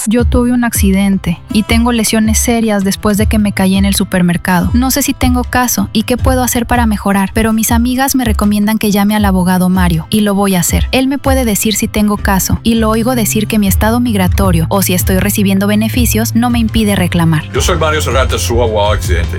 Yo tuve un accidente y tengo lesiones serias después de que me caí en el supermercado. No sé si tengo caso y qué puedo hacer para mejorar, pero mis amigas me recomiendan que llame al abogado Mario y lo voy a hacer. Él me puede decir si tengo caso y lo oigo decir que mi estado migratorio o si estoy recibiendo beneficios no me impide reclamar. Yo soy Mario Serrate, su abogado accidente.